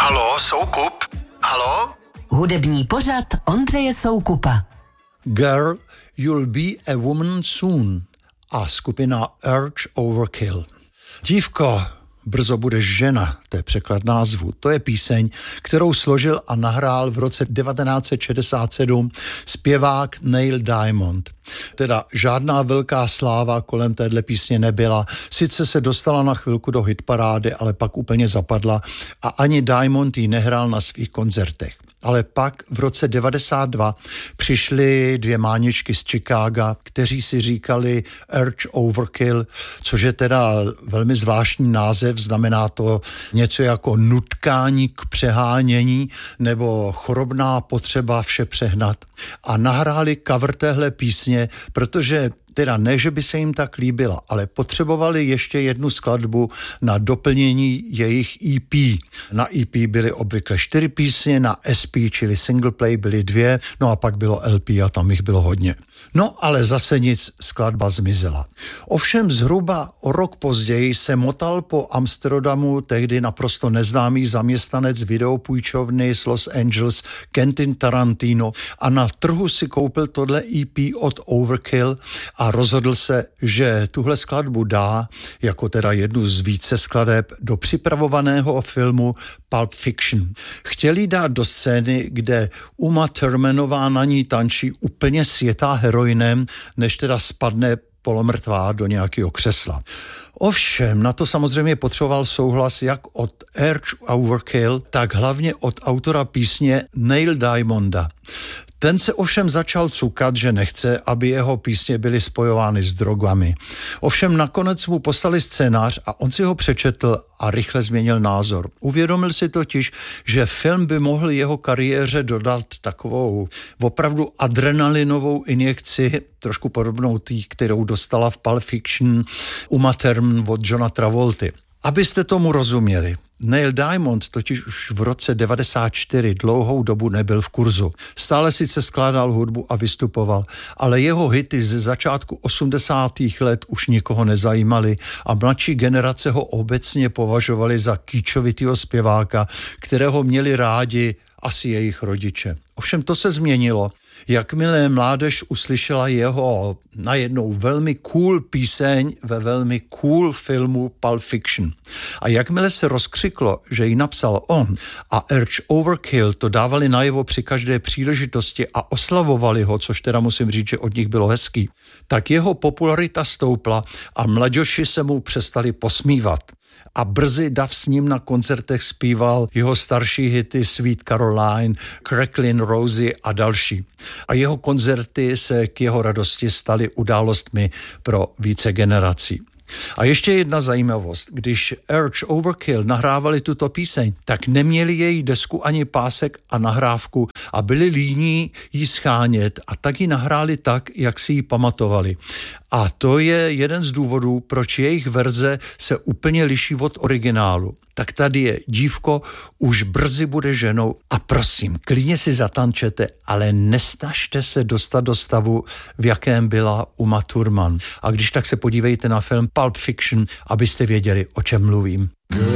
Haló, Soukup? Haló? Hudební pořad Ondřeje Soukupa. Girl, You'll Be a Woman Soon a skupina Urge Overkill. Dívko, brzo budeš žena, to je překlad názvu. To je píseň, kterou složil a nahrál v roce 1967 zpěvák Neil Diamond. Teda žádná velká sláva kolem téhle písně nebyla. Sice se dostala na chvilku do hitparády, ale pak úplně zapadla a ani Diamond ji nehrál na svých koncertech. Ale pak v roce 92 přišly dvě máničky z Chicaga, kteří si říkali Urge Overkill, což je teda velmi zvláštní název, znamená to něco jako nutkání k přehánění nebo chorobná potřeba vše přehnat. A nahráli cover téhle písně, protože teda ne, že by se jim tak líbila, ale potřebovali ještě jednu skladbu na doplnění jejich EP. Na EP byly obvykle 4 písně, na SP, čili single play, byly 2, no a pak bylo LP a tam jich bylo hodně. No ale zase nic, skladba zmizela. Ovšem zhruba o rok později se motal po Amsterdamu tehdy naprosto neznámý zaměstnanec videopůjčovny z Los Angeles Quentin Tarantino a na trhu si koupil tohle EP od Overkill a rozhodl se, že tuhle skladbu dá, jako teda jednu z více skladeb, do připravovaného filmu Pulp Fiction. Chtěli dát do scény, kde Uma Thurmanová na ní tančí úplně světá heroinem, než teda spadne polomrtvá do nějakého křesla. Ovšem, na to samozřejmě potřeboval souhlas jak od Urge Overkill, tak hlavně od autora písně Neil Diamonda. Ten se ovšem začal cukat, že nechce, aby jeho písně byly spojovány s drogami. Ovšem nakonec mu poslali scénář a on si ho přečetl a rychle změnil názor. Uvědomil si totiž, že film by mohl jeho kariéře dodat takovou opravdu adrenalinovou injekci, trošku podobnou tý, kterou dostala v Pulp Fiction Uma Thurman od Johna Travolty. Abyste tomu rozuměli, Neil Diamond totiž už v roce 94 dlouhou dobu nebyl v kurzu. Stále sice skládal hudbu a vystupoval, ale jeho hity ze začátku 80. let už nikoho nezajímaly a mladší generace ho obecně považovali za kýčovitýho zpěváka, kterého měli rádi asi jejich rodiče. Ovšem to se změnilo, jakmile mládež uslyšela jeho najednou velmi cool píseň ve velmi cool filmu Pulp Fiction. A jakmile se rozkřiklo, že ji napsal on a Urge Overkill to dávali najevo při každé příležitosti a oslavovali ho, což teda musím říct, že od nich bylo hezký, tak jeho popularita stoupla a mladěši se mu přestali posmívat. A brzy dav s ním na koncertech zpíval jeho starší hity Sweet Caroline, Cracklin' Rosie a další. A jeho koncerty se k jeho radosti staly událostmi pro více generací. A ještě jedna zajímavost. Když Urge Overkill nahrávali tuto píseň, tak neměli její desku ani pásek a nahrávku a byli líní jí schánět a tak ji nahráli tak, jak si ji pamatovali. A to je jeden z důvodů, proč jejich verze se úplně liší od originálu. Tak tady je dívko, už brzy bude ženou a prosím, klidně si zatančete, ale nesnažte se dostat do stavu, v jakém byla Uma Thurman. A když tak se podívejte na film Pulp Fiction, abyste věděli, o čem mluvím.